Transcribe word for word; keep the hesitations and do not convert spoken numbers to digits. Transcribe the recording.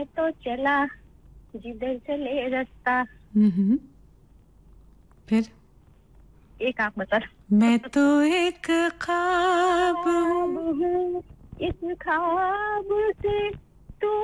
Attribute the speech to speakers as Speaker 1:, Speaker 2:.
Speaker 1: तो चला जिधर चले रास्ता।
Speaker 2: हम्म फिर
Speaker 1: एक आप बता।
Speaker 2: मैं तो एक ख्वाब
Speaker 1: ख्वाब
Speaker 2: हूँ।
Speaker 1: हूँ, इस ख्वाब से